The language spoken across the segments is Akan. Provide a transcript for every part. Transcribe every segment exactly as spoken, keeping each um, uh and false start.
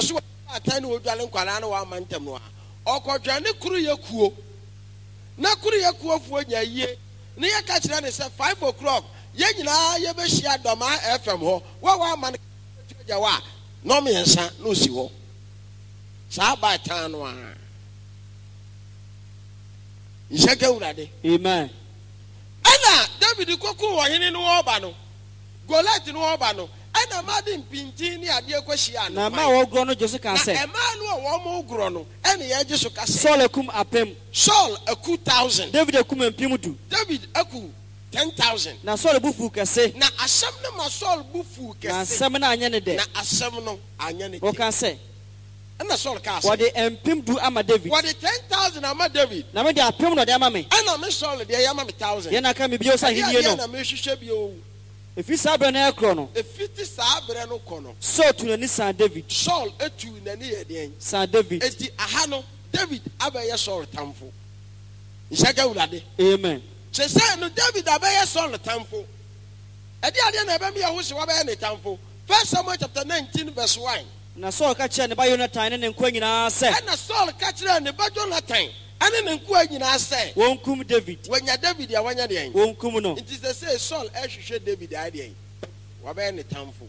was a time with Jalen Qualano Mantamwa. Or Kojani Kuria Kuo. Na Kuria Kuo for a year. Near Catchan is at five o'clock. Yena, Yabeshia Doma F M ho. What man Jawa? No me and San Lucio. Saba Tanwa. Amen. Anna, David Coco, and in Wabano. Go let in Wabano. Anna Madin Pintini, a dear question. Nama grono Josica said, A man who more grono, and the edges of Sol cum apem. Sol a coup thousand. David a cum and pimutu. David a coup ten thousand. Now Sol bufu can say, now a seminal my soul bufu can seminar anyanade. Now a seminal anyanade. What can say? And the soul cast. What the empim do ama David? What the ten thousand ama David? Now when they are pim no de ama me. And I'm solid, they are a thousand. Yana can be biosa hidiano. If you sabe na krono. If fifty sabre no kono. So to ni San David. Saul etu na ni eden. San David. Eti ahano David abeye Saul tamfo. Isaka ulade. Amen. Se say no David abeye Saul tamfo. Edi ade na ebe me ho se wabeye ne tamfo. First Samuel chapter nineteen verse one. Na Saul ka kire ne ba Jonathan ne nkwa nyina se. Na Saul ka kire ne ba Jonathan ane ne nkwa nyina se. Won kum David. Wanya David ya wanya de en. Won kum no. It is the say Saul ehwehwe David ade en. Wabeye ne tamfo.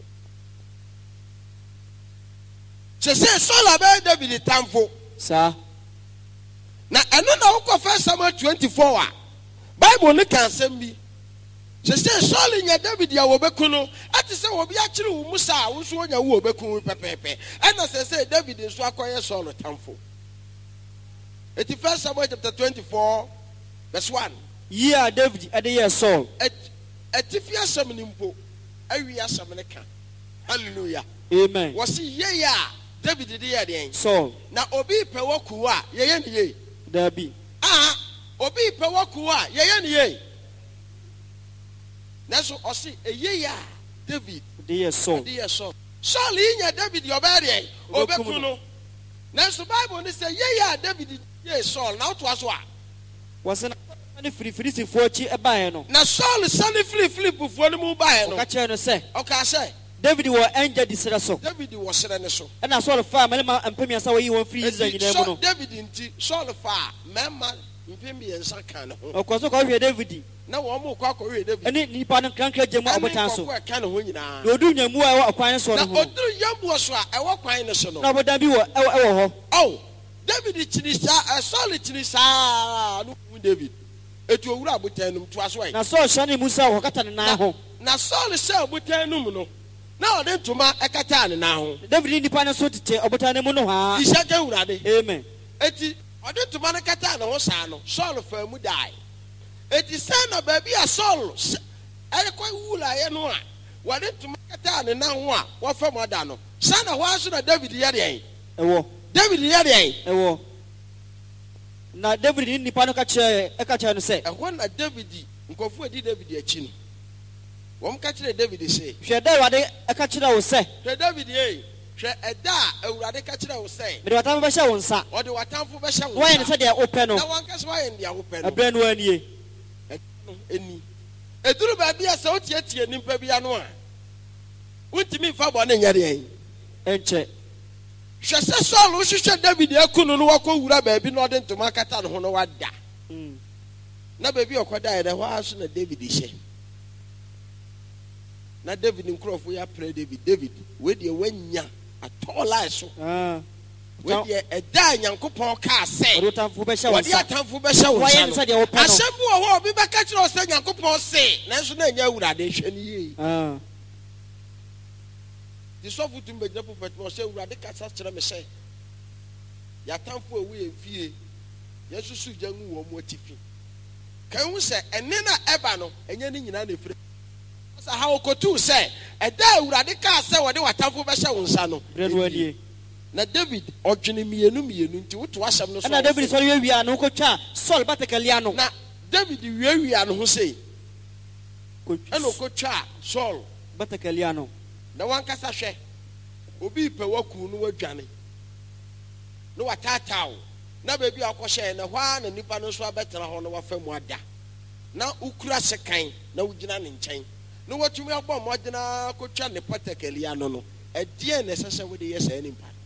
Se say Saul abeye David tamfo. Sa. Na eno na wokọ First Samuel twenty-four a Bible ne kan asem bi. Se say Saul nya David ya wobeku no, ati se obi a kire wo musa a wo so onya wo obeku pepepe. Ena se say David nso akoye Saul tamfo. Eti First Samuel chapter twenty-four verse one. Yeah, David ade ye Saul. Eti fi asem ni mpo, awi asem ne kan. Hallelujah. Amen. Wasi ye ya David de ye den. Saul. Na obi pe woku a ye ye ni ye. Dabi. Ah, obi pe woku a ye ye ni ye. Naso osi eye ya David de ye Saul. De ye Saul. Saul nya David yo be de obeku no. Naso Bible ni say ye ya David ye Saul na to aso a. Was na ni free free si fochi e ba no. Na Saul sani free free bufuo ni mu ba no. O ka kire no say. O ka say David was angel disera so. David was sere ne so. And I saw the farm and mpemi asa we won free Israel nyina no. David nti Saul fa mema mpemi ensa kan ho. O ko so ko hwe David. Na wo mo kwa ko hwe David. Ani nipa no krankra gemu obotan so. Ko kan ho nyina. Na odu nyamu a wo kwan so no ho. Na odu yamu so a e wo kwan ne so no. Na obodan bi wo e wo ho. Oh, David chinisa, Saul chinisa no David. Etu owura abotan num to aso ai. Na Saul shane Musa wo kata ne na ho. Na Saul se abotan num no. Na ode ntoma ekata ne na ho. David nipa ne so tete obotan ne mu no ha. Isaka urade. Amen. Eti ode ntoma ne kata ne ho sa no. Saul fa mu dai. Eti say na baby a Saul e kwa wula ye no a. Wode ntoma kata ne na ho a wo fa mu da no. Sa na ho aso na David ye de. Ewo. David ye de. Ewo. Na David ni nipa no ka kire e ka kire no say. E ho na David nkofu edi David achi no. Wom ka kire David say. Hwe da wade e ka kire wo say. Hwe David ye. Hwe eda awurade ka kire wo say. Me de watamfo be hye wo nsa. O de watamfo be hye wo. Wo ye ne se de wo pe no. Na wan ka so ye ne wo pe no. Abrɛ no anie. Eni. Eduru ba bia se o tie tie nimpa bia no a. Untimi fa bo na nya de en. Enche. Hwe se Saul wo hwehwe David akunu no wakɔ wura ba bi no de ntoma kata no ho no wada. Mm. Na ba bi okoda ye de ho aso na David hye. Na David nkrofo ya pray David David we de wanya atola so. Ah. We de eda Nyankopɔn ka se. Rotamfo be hye wo We de nsa. atamfo be hye wo Wo ye ne se de wo pe no. Asɛm wo ho obi be ka kire o se Nyankopɔn se. Nanso na nya wurade hwe ni yi. Ah. The sofu tum be jina prophet mo se wurade ka sa kire me se. Ya tamfo ewu ye fie. Yesu su jangu wo mo atifi. Kan hu se ene na eba no enye ni nyina na efire. Asa ha okotu se eda wurade ka se wo de watamfo be hye wo nsa no. Bredo adie. Na David odwene mienu mienu nti woto asɛm no so. Na David so we wia no ko twa Saul batakalia no. Na David wie wia no ho sei. Ko ɛna okotwa Saul batakalia no. Na wankasa hwɛ. Obi pe waku no wadwane. No watataw. Na baabi akɔhyɛ na hwa na nipa no so abɛtena hɔ no wafa mu ada. Na ukura sekan na wugina ne nkyɛn. No watumi abɔ mmɔdena kotwa ne patakalia no no. Ɛdeɛ na ɛsɛ sɛ wode yɛ saa nimpa.